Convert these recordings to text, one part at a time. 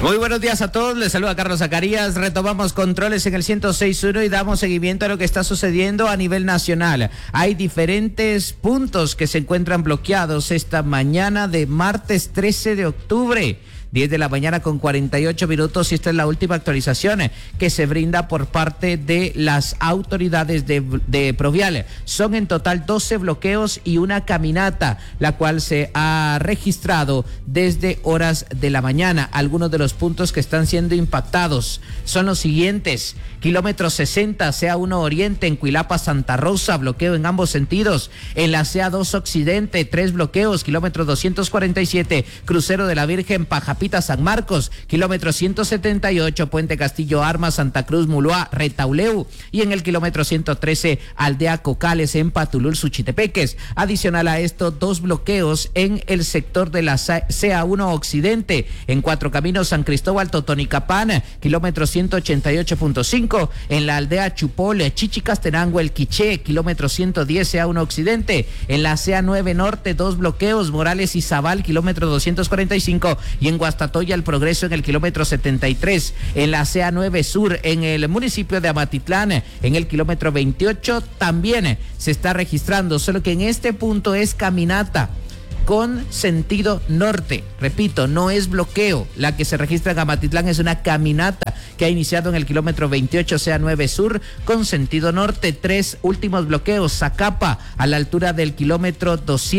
Muy buenos días a todos, les saluda Carlos Zacarías. Retomamos controles en el 106.1 y damos seguimiento a lo que está sucediendo a nivel nacional. Hay diferentes puntos que se encuentran bloqueados esta mañana de martes 13 de octubre. 10 de la mañana con 48 minutos y esta es la última actualización que se brinda por parte de las autoridades de Provial. Son en total 12 bloqueos y una caminata, la cual se ha registrado desde horas de la mañana. Algunos de los puntos que están siendo impactados son los siguientes: kilómetro 60, CA1 Oriente en Cuilapa, Santa Rosa, bloqueo en ambos sentidos. En la CA2 Occidente, 3 bloqueos, kilómetro 247, crucero de la Virgen, Pajapita, San Marcos, kilómetro 178, Puente Castillo Armas, Santa Cruz, Muluá, Retauleu, y en el kilómetro 113, Aldea Cocales en Patulul, Suchitepeques. Adicional a esto, 2 bloqueos en el sector de la CA1 Occidente, en Cuatro Caminos, San Cristóbal, Totonicapán, kilómetro 188.5, en la aldea Chupole, Chichicastenango, El Quiché, kilómetro 110, CA1 Occidente, en la CA9 Norte, 2 bloqueos, Morales y Zabal, kilómetro 245, y en Guastatoya, El Progreso en el kilómetro 73, en la CA9 Sur, en el municipio de Amatitlán, en el kilómetro 28, también se está registrando, solo que en este punto es caminata con sentido norte. Repito, no es bloqueo. La que se registra en Amatitlán es una caminata que ha iniciado en el kilómetro 28, CA9 Sur, con sentido norte. 3 últimos bloqueos: Zacapa, a la altura del kilómetro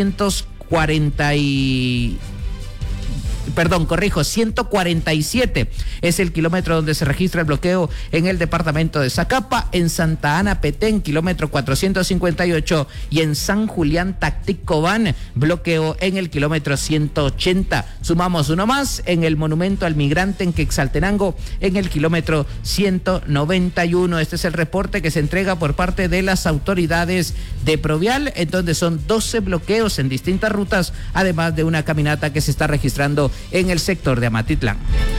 147 es el kilómetro donde se registra el bloqueo en el departamento de Zacapa. En Santa Ana, Petén, kilómetro 458, y en San Julián, Tacticobán, bloqueo en el kilómetro 180. Sumamos uno más en el monumento al migrante en Quexaltenango, en el kilómetro 191. Este es el reporte que se entrega por parte de las autoridades de Provial, en donde son 12 bloqueos en distintas rutas, además de una caminata que se está registrando en el sector de Amatitlán.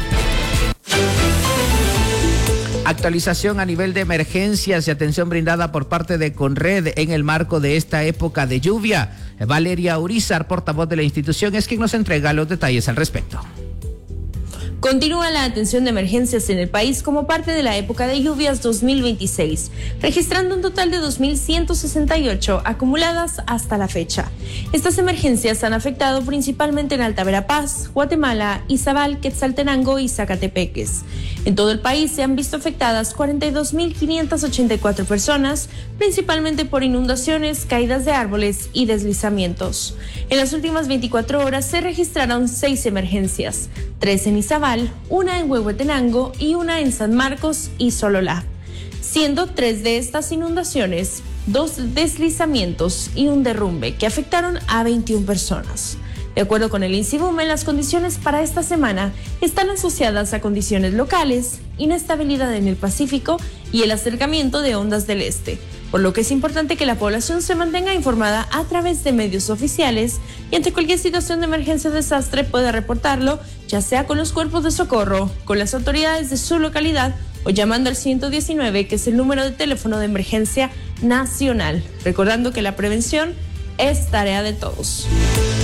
Actualización a nivel de emergencias y atención brindada por parte de Conred en el marco de esta época de lluvia. Valeria Urizar, portavoz de la institución, es quien nos entrega los detalles al respecto. Continúa la atención de emergencias en el país como parte de la época de lluvias 2026, registrando un total de 2.168 acumuladas hasta la fecha. Estas emergencias han afectado principalmente en Alta Verapaz, Guatemala, Izabal, Quetzaltenango y Zacatepeques. En todo el país se han visto afectadas 42.584 personas, principalmente por inundaciones, caídas de árboles y deslizamientos. En las últimas 24 horas se registraron 6 emergencias, 3 en Izabal, una en Huehuetenango y una en San Marcos y Sololá, siendo 3 de estas inundaciones, 2 deslizamientos y un derrumbe que afectaron a 21 personas. De acuerdo con el INSIBUME, las condiciones para esta semana están asociadas a condiciones locales, inestabilidad en el Pacífico y el acercamiento de ondas del este, por lo que es importante que la población se mantenga informada a través de medios oficiales y ante cualquier situación de emergencia o desastre pueda reportarlo, ya sea con los cuerpos de socorro, con las autoridades de su localidad o llamando al 119, que es el número de teléfono de emergencia nacional. Recordando que la prevención es tarea de todos.